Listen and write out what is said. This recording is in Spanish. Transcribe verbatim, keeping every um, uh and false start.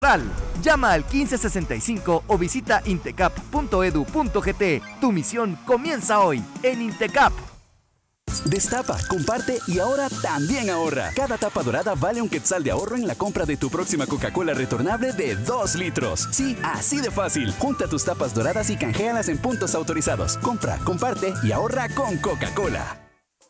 Llama al quince sesenta y cinco o visita intecap punto edu punto gt. Tu misión comienza hoy en Intecap. Destapa, comparte y ahora también ahorra. Cada tapa dorada vale un quetzal de ahorro en la compra de tu próxima Coca-Cola retornable de dos litros. Sí, así de fácil. Junta tus tapas doradas y canjealas en puntos autorizados. Compra, comparte y ahorra con Coca-Cola.